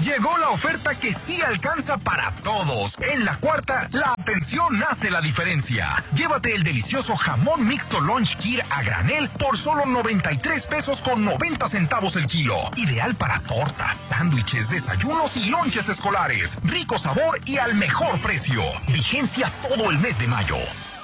Llegó la oferta que sí alcanza para todos. En la Cuarta, la atención hace la diferencia. Llévate el delicioso jamón mixto Lunch Kir a granel por solo 93 pesos con 90 centavos el kilo. Ideal para tortas, sándwiches, desayunos y lonches escolares. Rico sabor y al mejor precio. Vigencia todo el mes de mayo.